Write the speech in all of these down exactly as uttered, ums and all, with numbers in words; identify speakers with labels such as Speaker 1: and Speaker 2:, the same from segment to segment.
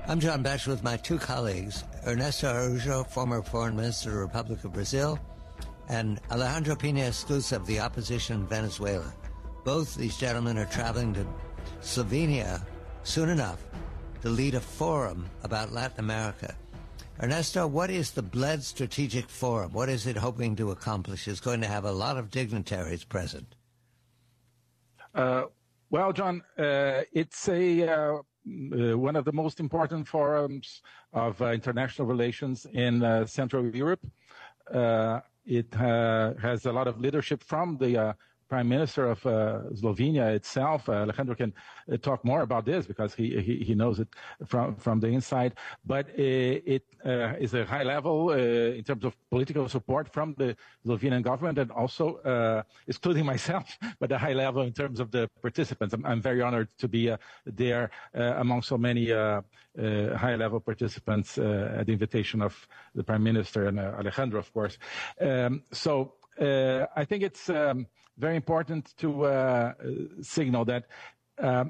Speaker 1: I'm John Batch with my two colleagues, Ernesto Araujo, former Foreign Minister of the Republic of Brazil, and Alejandro Pina Esclusa of the opposition in Venezuela. Both these gentlemen are traveling to Slovenia soon enough to lead a forum about Latin America. Ernesto, what is the Bled Strategic Forum? What is it hoping to accomplish? It's going to have a lot of dignitaries present.
Speaker 2: Uh, well, John, uh, it's a uh, uh, one of the most important forums of uh, international relations in uh, Central Europe. Uh, it uh, has a lot of leadership from the uh, Prime Minister of uh, Slovenia itself. Uh, Alejandro can uh, talk more about this because he, he, he knows it from, from the inside. But uh, it uh, is a high level uh, in terms of political support from the Slovenian government and also, uh, excluding myself, but a high level in terms of the participants. I'm, I'm very honored to be uh, there uh, among so many uh, uh, high level participants uh, at the invitation of the Prime Minister and uh, Alejandro, of course. Um, so uh, I think it's um, very important to uh, signal that uh,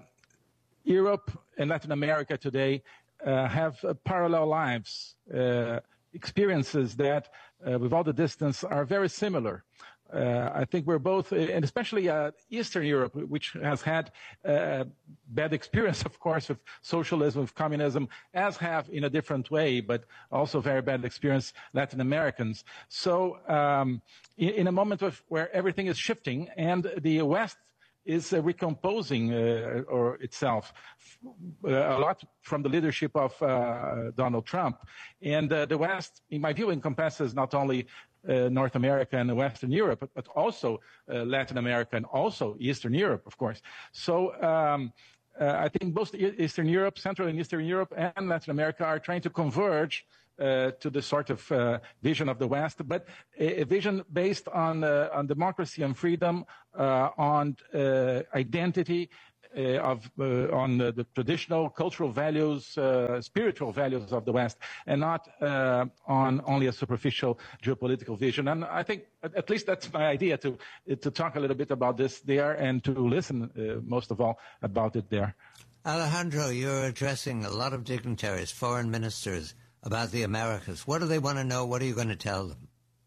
Speaker 2: Europe and Latin America today uh, have uh, parallel lives, uh, experiences that, uh, with all the distance, are very similar. Uh, I think we're both, and especially uh, Eastern Europe, which has had uh, bad experience, of course, with socialism, with communism, as have in a different way, but also very bad experience Latin Americans. So um, in, in a moment of, where everything is shifting and the West is uh, recomposing uh, or itself uh, a lot from the leadership of uh, Donald Trump. And uh, the West, in my view, encompasses not only uh, North America and Western Europe, but, but also uh, Latin America and also Eastern Europe, of course. So um, uh, I think both Eastern Europe, Central and Eastern Europe, and Latin America are trying to converge Uh, to the sort of uh, vision of the West, but a, a vision based on uh, on democracy and freedom, uh, on uh, identity, uh, of uh, on the, the traditional cultural values, uh, spiritual values of the West, and not uh, on only a superficial geopolitical vision. And I think at least that's my idea, to to talk a little bit about this there and to listen uh, most of all about it there.
Speaker 1: Alejandro, you're addressing a lot of dignitaries, foreign ministers, about the Americas. What do they want to know? What are you going to tell them?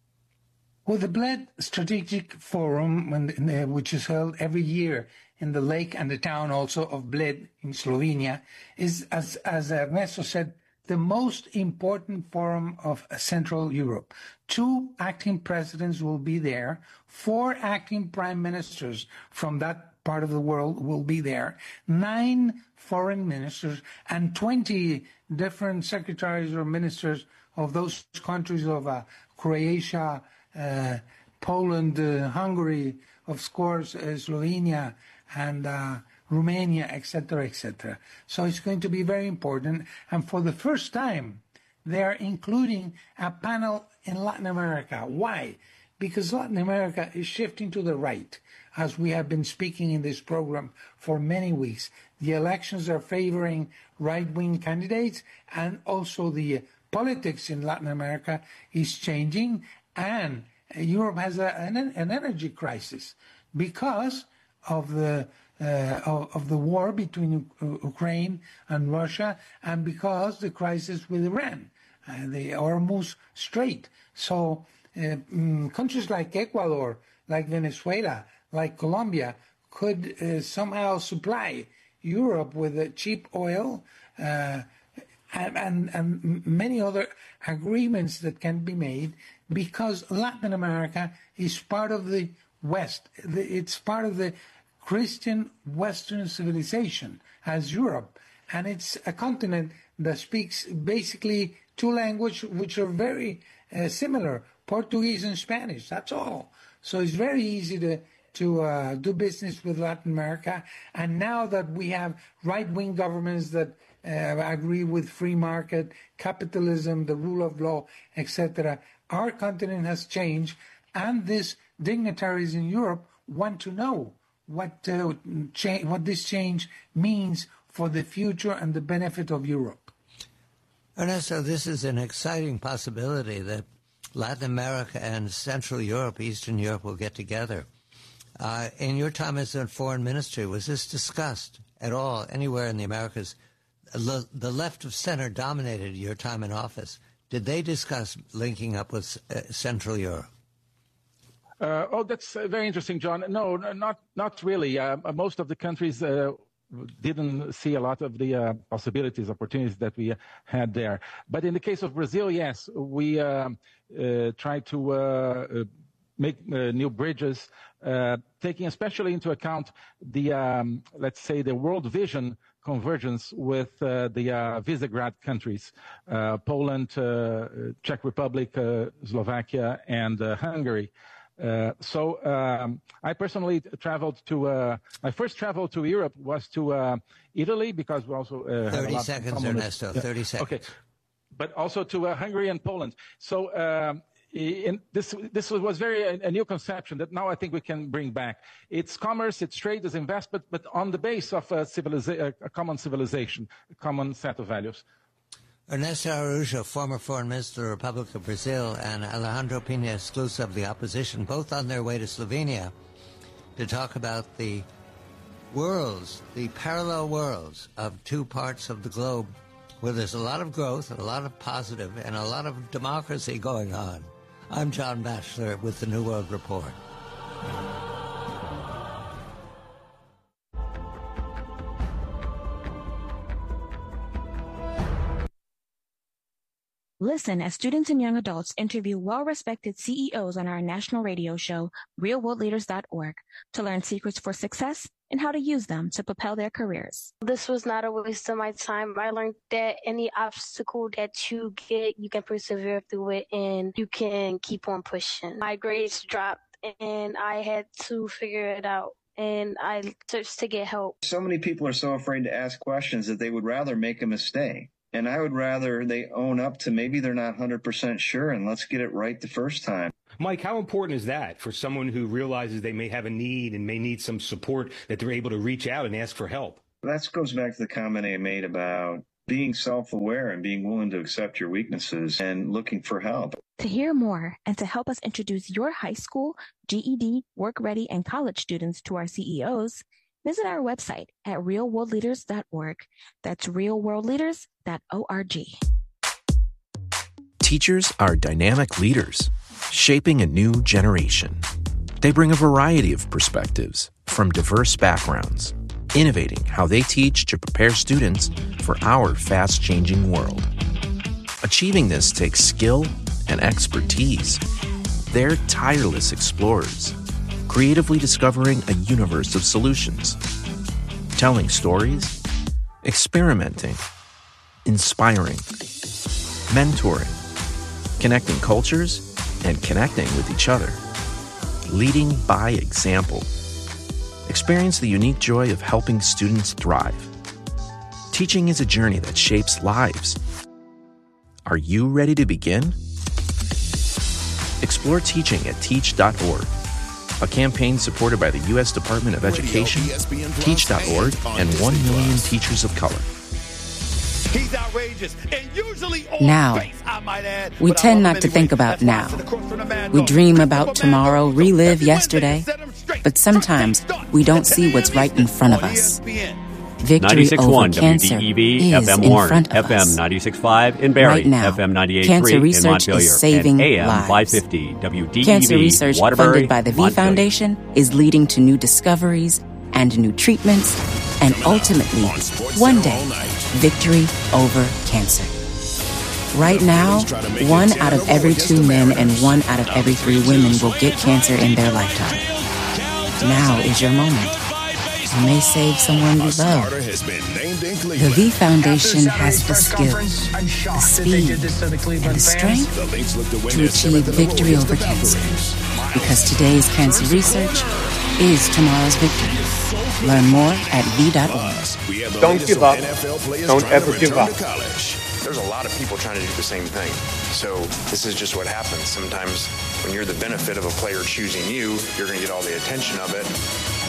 Speaker 3: Well, the Bled Strategic Forum, which is held every year in the lake and the town also of Bled in Slovenia, is, as, as Ernesto said, the most important forum of Central Europe. Two acting presidents will be there. Four acting prime ministers from that part of the world will be there. Nine foreign ministers and twenty different secretaries or ministers of those countries of uh, Croatia, uh, Poland, uh, Hungary, of course, uh, Slovenia, and uh, Romania, et cetera, et cetera. So it's going to be very important. And for the first time, they are including a panel in Latin America. Why? Because Latin America is shifting to the right, as we have been speaking in this program for many weeks. The elections are favoring right-wing candidates, and also the politics in Latin America is changing, and Europe has a, an, an energy crisis because of the uh, of, of the war between U- Ukraine and Russia, and because the crisis with Iran, uh, the Hormuz Strait. So uh, um, countries like Ecuador, like Venezuela, like Colombia, could uh, somehow supply Europe with uh, cheap oil uh, and, and, and many other agreements that can be made, because Latin America is part of the West. It's part of the Christian Western civilization as Europe. And it's a continent that speaks basically two languages which are very uh, similar, Portuguese and Spanish. That's all. So it's very easy to to uh, do business with Latin America. And now that we have right-wing governments that uh, agree with free market, capitalism, the rule of law, et cetera, our continent has changed, and these dignitaries in Europe want to know what uh, cha- what this change means for the future and the benefit of Europe.
Speaker 1: Ernesto, this is an exciting possibility that Latin America and Central Europe, Eastern Europe will get together. Uh, in your time as a foreign ministry, was this discussed at all anywhere in the Americas, the, the left of center dominated your time in office. Did they discuss linking up with uh, Central Europe?
Speaker 2: Uh, oh, that's uh, very interesting, John. No, not not really. Uh, most of the countries uh, didn't see a lot of the uh, possibilities, opportunities that we had there. But in the case of Brazil, yes, we uh, uh, tried to uh, make uh, new bridges, uh, taking especially into account the, um, let's say, the world vision convergence with uh, the uh, Visegrad countries, uh, Poland, uh, Czech Republic, uh, Slovakia, and uh, Hungary. Uh, so um, I personally traveled to, uh, my first travel to Europe was to uh, Italy, because we also uh,
Speaker 1: thirty
Speaker 2: have a lot
Speaker 1: seconds,
Speaker 2: of
Speaker 1: Ernesto,
Speaker 2: yeah.
Speaker 1: thirty seconds.
Speaker 2: Okay, but also to uh, Hungary and Poland. So um, in this this was very a, a new conception that now I think we can bring back. It's commerce, it's trade, it's investment, but on the base of a, civiliza- a common civilization, a common set of values.
Speaker 1: Ernesto Araújo, former foreign minister of the Republic of Brazil, and Alejandro Pina Esclusa of the opposition, both on their way to Slovenia to talk about the worlds, the parallel worlds of two parts of the globe where there's a lot of growth, a lot of positive, and a lot of democracy going on. I'm John Batchelor with the New World Report.
Speaker 4: Listen as students and young adults interview well-respected C E Os on our national radio show, real world leaders dot org, to learn secrets for success and how to use them to propel their careers.
Speaker 5: This was not a waste of my time. I learned that any obstacle that you get, you can persevere through it and you can keep on pushing. My grades dropped and I had to figure it out. And I searched to get help.
Speaker 6: So many people are so afraid to ask questions that they would rather make a mistake. And I would rather they own up to maybe they're not one hundred percent sure, and let's get it right the first time.
Speaker 7: Mike, how important is that for someone who realizes they may have a need and may need some support, that they're able to reach out and ask for help?
Speaker 6: That goes back to the comment I made about being self-aware and being willing to accept your weaknesses and looking for help.
Speaker 4: To hear more and to help us introduce your high school, G E D, work-ready, and college students to our C E Os, visit our website at real world leaders dot org. That's real world leaders dot org.
Speaker 8: Teachers are dynamic leaders, shaping a new generation. They bring a variety of perspectives from diverse backgrounds, innovating how they teach to prepare students for our fast-changing world. Achieving this takes skill and expertise. They're tireless explorers, creatively discovering a universe of solutions, telling stories, experimenting, inspiring, mentoring, connecting cultures, and connecting with each other, leading by example. Experience the unique joy of helping students thrive. Teaching is a journey that shapes lives. Are you ready to begin? Explore teaching at teach dot org, a campaign supported by the U S Department of Education, teach dot org, and one million teachers of color.
Speaker 9: He's outrageous and usually
Speaker 10: now,
Speaker 9: face, I might add,
Speaker 10: we tend not to think about now. We dream about tomorrow, relive yesterday, but sometimes we don't see what's right in front of us. Victory over cancer
Speaker 11: W D E V,
Speaker 10: is
Speaker 11: F M
Speaker 10: in
Speaker 11: Warren,
Speaker 10: front of
Speaker 11: F M
Speaker 10: us.
Speaker 11: ninety-six point five in Barrie,
Speaker 10: Right now,
Speaker 11: F M ninety-eight point
Speaker 10: cancer
Speaker 11: three in
Speaker 10: research
Speaker 11: Montpelier,
Speaker 10: is saving
Speaker 11: and A M
Speaker 10: lives.
Speaker 11: five fifty W D E V,
Speaker 10: Cancer research
Speaker 11: Waterbury,
Speaker 10: funded by the V
Speaker 11: Montpelier.
Speaker 10: Foundation is leading to new discoveries and new treatments, and ultimately, one day, victory over cancer. Right now, one out of every two men and one out of every three women will get cancer in their lifetime. Now is your moment. You may save someone you love. The V Foundation has the skills, the speed, and the strength to achieve victory over cancer. Because today's cancer research is tomorrow's victory. Learn more at v dot org.
Speaker 12: Don't give up. Don't ever give up.
Speaker 13: There's a lot of people trying to do the same thing. So this is just what happens. Sometimes when you're the benefit of a player choosing you, you're going to get all the attention of it.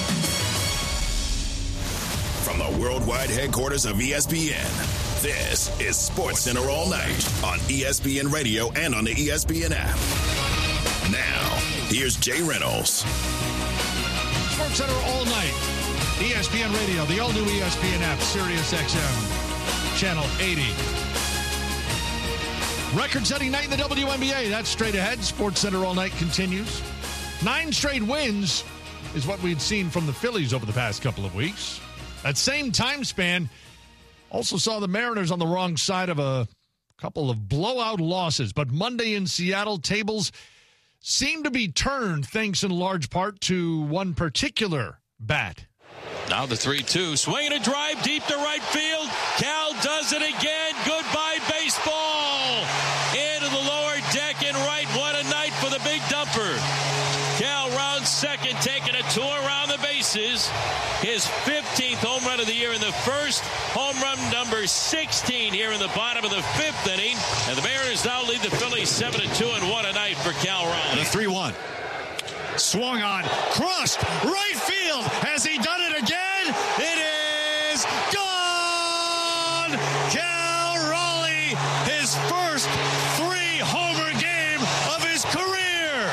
Speaker 14: From the worldwide headquarters of E S P N, this is Sports Center All Night on E S P N Radio and on the E S P N app. Now, here's Jay Reynolds.
Speaker 15: Sports Center All Night, E S P N Radio, the all-new E S P N app, Sirius X M.
Speaker 16: Channel eighty. Record-setting night in the W N B A. That's straight ahead. Sports Center All Night continues. Nine straight wins is what we'd seen from the Phillies over the past couple of weeks. That same time span also saw the Mariners on the wrong side of a couple of blowout losses. But Monday in Seattle, tables seem to be turned thanks in large part to one particular bat.
Speaker 17: Now the three two. Swinging a drive deep to right field. Cal does it again. Goodbye, baseball. Into the lower deck and right. What a night for the big dumper. Cal rounds second, taking a tour around the bases. His fifteenth home run of the year in the first. Home run number sixteen here in the bottom of the fifth inning. And the Mariners now lead the Phillies seven to two, and what a night for Cal Raleigh.
Speaker 16: The three one. Swung on. Crushed. Right field. Has he done it again? It is gone! Cal Raleigh, his first three-homer game of his career.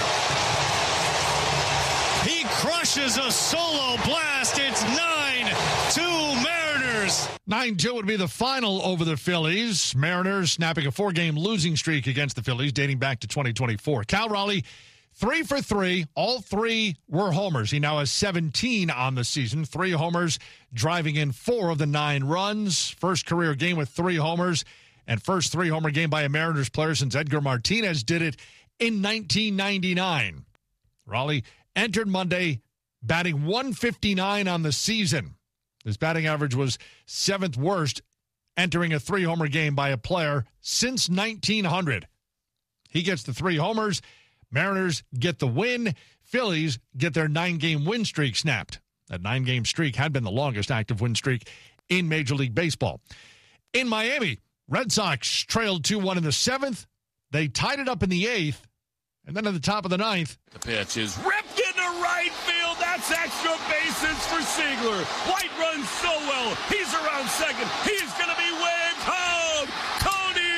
Speaker 16: He crushes a solo blast. It's nine two Mariners. nine two would be the final over the Phillies. Mariners snapping a four-game losing streak against the Phillies dating back to twenty twenty-four. Cal Raleigh, Three for three. All three were homers. He now has seventeen on the season. Three homers, driving in four of the nine runs. First career game with three homers, and first three-homer game by a Mariners player since Edgar Martinez did it in nineteen ninety-nine. Raleigh entered Monday batting one fifty-nine on the season. His batting average was seventh worst entering a three-homer game by a player since nineteen hundred. He gets the three homers. Mariners get the win. Phillies get their nine-game win streak snapped. That nine-game streak had been the longest active win streak in Major League Baseball. In Miami, Red Sox trailed two one in the seventh. They tied it up in the eighth. And then at the top of the ninth,
Speaker 17: the pitch is
Speaker 9: ripped into right field. That's extra bases for Seigler. White runs so well. He's around second. He's going to be waved home. Tony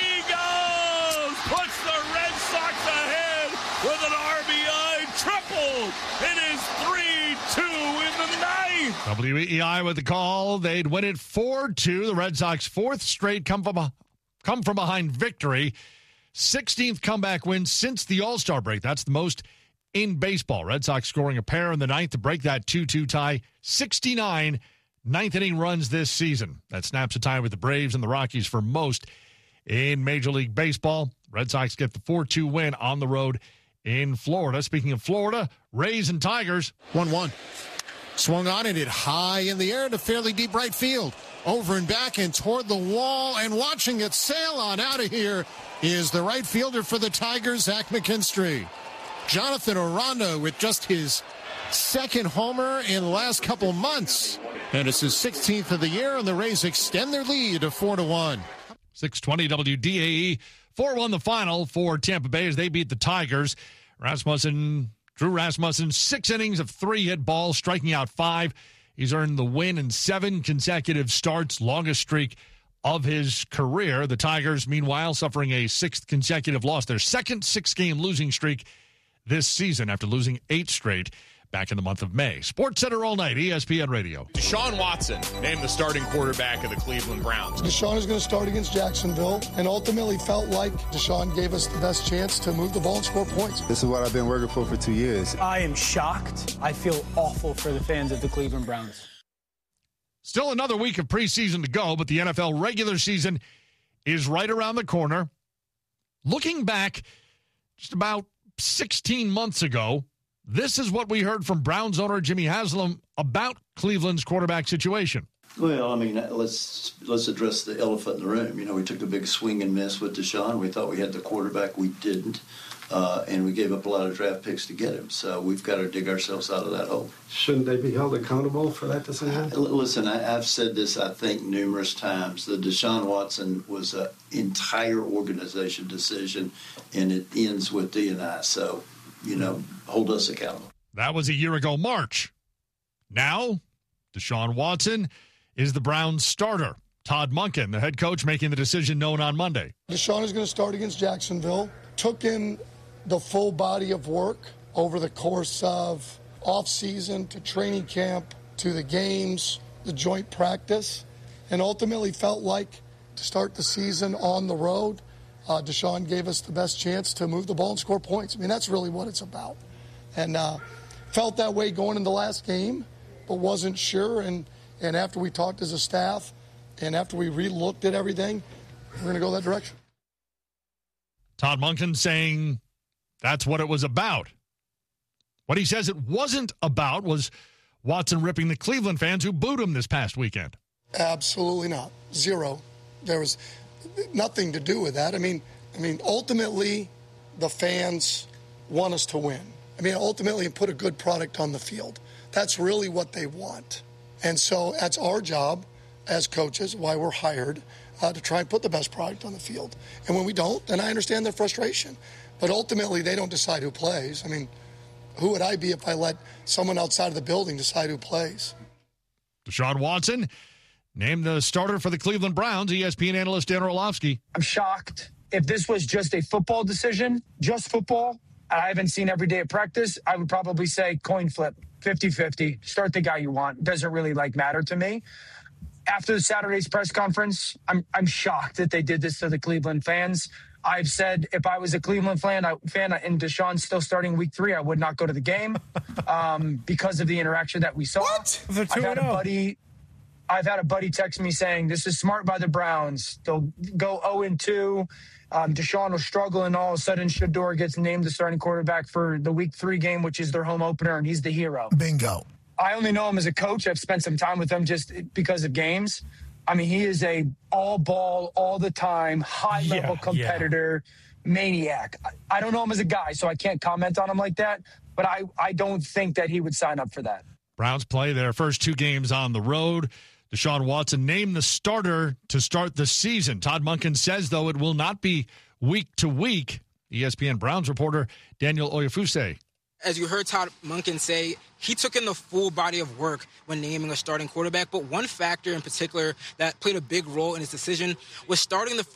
Speaker 9: Seagulls puts the Red Sox ahead with an R B I triple. It is three two in the ninth.
Speaker 16: W E I with the call. They'd win it four two. The Red Sox fourth straight come from a, come from behind victory. sixteenth comeback win since the All-Star break. That's the most in baseball. Red Sox scoring a pair in the ninth to break that two two tie. sixty-nine ninth inning runs this season. That snaps a tie with the Braves and the Rockies for most in Major League Baseball. Red Sox get the four two win on the road in Florida. Speaking of Florida, Rays and Tigers.
Speaker 18: one one. Swung on and hit high in the air to fairly deep right field. Over and back and toward the wall, and watching it sail on out of here is the right fielder for the Tigers, Zach McKinstry. Jonathan Aranda with just his second homer in the last couple months. And it's his sixteenth of the year, and the Rays extend their lead to four to one.
Speaker 16: six twenty W D A E. four one the final for Tampa Bay as they beat the Tigers. Rasmussen, Drew Rasmussen, six innings of three-hit balls, striking out five. He's earned the win in seven consecutive starts, longest streak of his career. The Tigers, meanwhile, suffering a sixth consecutive loss, their second six-game losing streak this season after losing eight straight back in the month of May. Sports Center All Night, E S P N Radio.
Speaker 19: Deshaun Watson named the starting quarterback of the Cleveland Browns.
Speaker 20: Deshaun is going to start against Jacksonville, and ultimately felt like Deshaun gave us the best chance to move the ball and score points.
Speaker 21: This is what I've been working for for two years.
Speaker 22: I am shocked. I feel awful for the fans of the Cleveland Browns.
Speaker 16: Still another week of preseason to go, but the N F L regular season is right around the corner. Looking back just about sixteen months ago, this is what we heard from Browns owner Jimmy Haslam about Cleveland's quarterback situation.
Speaker 23: Well, I mean, let's let's address the elephant in the room. You know, we took a big swing and miss with Deshaun. We thought we had the quarterback. We didn't. Uh, and we gave up a lot of draft picks to get him. So we've got to dig ourselves out of that hole.
Speaker 21: Shouldn't they be held accountable for that decision?
Speaker 23: I, listen, I, I've said this, I think, numerous times. The Deshaun Watson was an entire organization decision, and it ends with D and I. So, you know, hold us accountable.
Speaker 16: That was a year ago, March. Now, Deshaun Watson is the Browns starter. Todd Monken, the head coach, making the decision known on Monday.
Speaker 20: Deshaun is going to start against Jacksonville. Took in the full body of work over the course of off-season to training camp to the games, the joint practice. and ultimately felt like to start the season on the road, uh, Deshaun gave us the best chance to move the ball and score points. I mean, that's really what it's about. And uh, felt that way going into the last game, but wasn't sure. And, and after we talked as a staff and after we re-looked at everything, we're going to go that direction.
Speaker 16: Todd Monken saying that's what it was about. What he says it wasn't about was Watson ripping the Cleveland fans who booed him this past weekend.
Speaker 20: Absolutely not. Zero. There was nothing to do with that. I mean, I mean, ultimately, the fans want us to win. I mean, ultimately, put a good product on the field. That's really what they want. And so that's our job as coaches, why we're hired, uh, to try and put the best product on the field. And when we don't, then I understand their frustration. But ultimately, they don't decide who plays. I mean, who would I be if I let someone outside of the building decide who plays?
Speaker 16: Deshaun Watson named the starter for the Cleveland Browns, E S P N analyst Dan Orlovsky.
Speaker 22: I'm shocked. If this was just a football decision, just football, I haven't seen every day at practice, I would probably say coin flip, fifty-fifty. Start the guy you want. Doesn't really, like, matter to me. After Saturday's press conference, I'm I'm shocked that they did this to the Cleveland fans. I've said if I was a Cleveland fan, I, fan and Deshaun's still starting week three, I would not go to the game um, because of the interaction that we saw.
Speaker 1: What?
Speaker 22: I've had a buddy... I've had a buddy text me saying, this is smart by the Browns. They'll go oh and two. Um, Deshaun will struggle, and all of a sudden Shedeur gets named the starting quarterback for the week three game, which is their home opener, and he's the hero.
Speaker 1: Bingo.
Speaker 22: I only know him as a coach. I've spent some time with him just because of games. I mean, he is a all ball, all the time, high-level
Speaker 1: Yeah,
Speaker 22: competitor, yeah. maniac. I, I don't know him as a guy, so I can't comment on him like that, but I, I don't think that he would sign up for that.
Speaker 16: Browns play their first two games on the road. Deshaun Watson named the starter to start the season. Todd Monken says, though, it will not be week to week. E S P N Browns reporter Daniel Oyefuse.
Speaker 2: As you heard Todd Monken say, he took in the full body of work when naming a starting quarterback. But one factor in particular that played a big role in his decision was starting the first